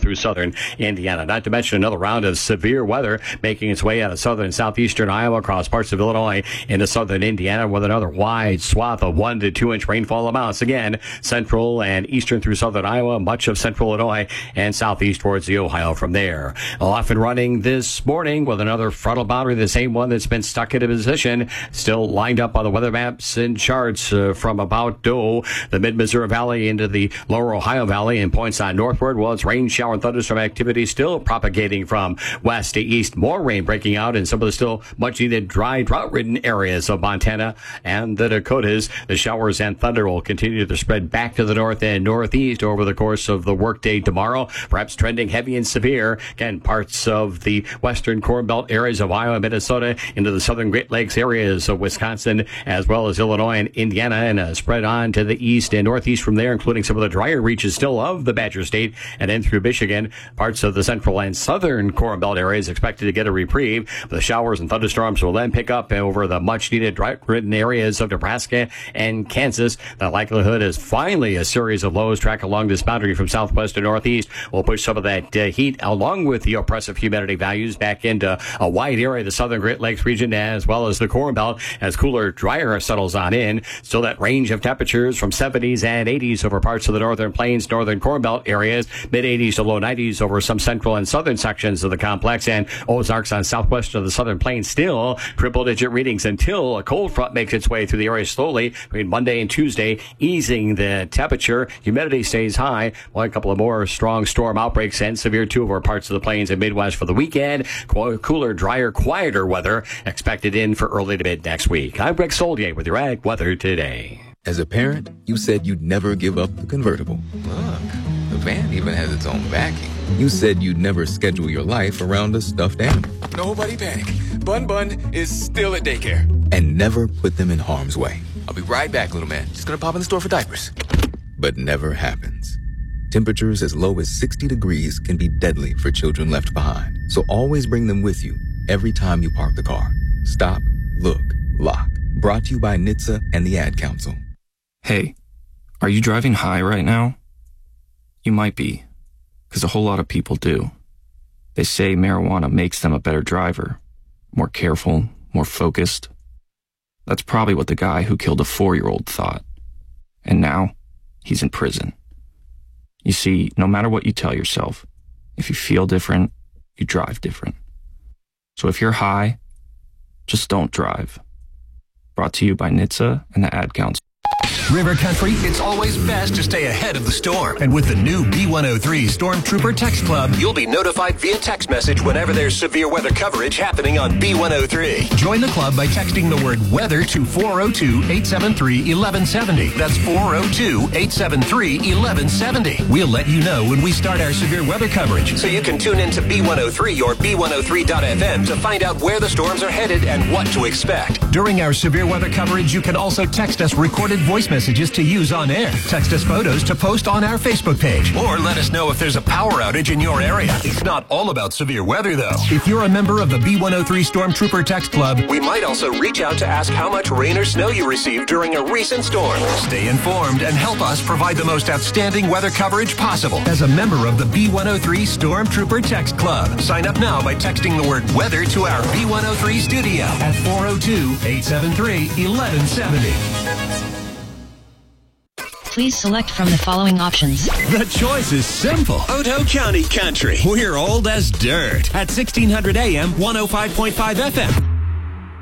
through southern Indiana. Not to mention another round of severe weather making its way out of southern and southeastern Iowa across parts of Illinois into southern Indiana with another wide swath of 1 to 2 inch rainfall amounts. Again, central and eastern through southern Iowa, much of central Illinois, and southeast towards the Ohio from there. Off and running this morning with another frontal boundary, the same one that's been stuck into position, still lined up on the weather maps and charts from about the mid-Missouri Valley into the lower Ohio Valley and points on northward. Well, it's rain, shower, and thunderstorm activity still propagating from west to east. More rain breaking out in some of the still much-needed dry, drought-ridden areas of Montana and the Dakotas. The showers and thunder will continue to spread back to the north and northeast over the course of the workday tomorrow, perhaps trending heavy and severe. Again, parts of the western Corn Belt areas of Iowa, Minnesota, into the southern Great Lakes areas of Wisconsin, as well as Illinois and Indiana, and spread on to the east and northeast from there, including some of the drier reaches still of the Badger State and in through Michigan. Parts of the central and southern Corn Belt areas expected to get a reprieve. The showers and thunderstorms will then pick up over the much-needed drought-ridden areas of Nebraska and Kansas. The likelihood is finally a series of lows track along this boundary from southwest to northeast will push some of that heat along with the oppressive humidity values back into a wide area of the southern Great Lakes region as well as the Corn Belt as cooler, drier settles on in. Still that range of temperatures from 70s and 80s over parts of the northern plains, northern Corn Belt areas, mid-80s to low 90s over some central and southern sections of the complex, and Ozarks on southwest of the southern plains still triple-digit readings until a cold front makes its way through the area slowly between Monday and Tuesday, easing the temperature. Humidity stays high. Well, a couple of more strong storm outbreaks and severe too over parts of the plains and Midwest for the weekend. Cooler, drier, quieter weather expected in for early to mid next week. I'm Greg Solier with your Ag Weather Today. As a parent, you said you'd never give up the convertible. Look, the van even has its own backing. You said you'd never schedule your life around a stuffed animal. Nobody panic. Bun is still at daycare. And never put them in harm's way. I'll be right back, little man. Just gonna pop in the store for diapers. But never happens. Temperatures as low as 60 degrees can be deadly for children left behind. So always bring them with you every time you park the car. Stop, look, lock. Brought to you by NHTSA and the Ad Council. Hey, are you driving high right now? You might be, because a whole lot of people do. They say marijuana makes them a better driver, more careful, more focused. That's probably what the guy who killed a 4-year-old thought. And now, he's in prison. You see, no matter what you tell yourself, if you feel different, you drive different. So if you're high, just don't drive. Brought to you by NHTSA and the Ad Council. River Country, it's always best to stay ahead of the storm. And with the new B103 Stormtrooper Text Club, you'll be notified via text message whenever there's severe weather coverage happening on B103. Join the club by texting the word weather to 402-873-1170. That's 402-873-1170. We'll let you know when we start our severe weather coverage, so you can tune in to B103 or B103.FM to find out where the storms are headed and what to expect. During our severe weather coverage, you can also text us recorded voice messages to use on air. Text us photos to post on our Facebook page. Or let us know if there's a power outage in your area. It's not all about severe weather, though. If you're a member of the B103 Stormtrooper Text Club, we might also reach out to ask how much rain or snow you received during a recent storm. Stay informed and help us provide the most outstanding weather coverage possible as a member of the B103 Stormtrooper Text Club. Sign up now by texting the word weather to our B103 studio at 402-873-1170. Please select from the following options. The choice is simple. Otoe County Country. We're old as dirt. At 1600 AM, 105.5 FM.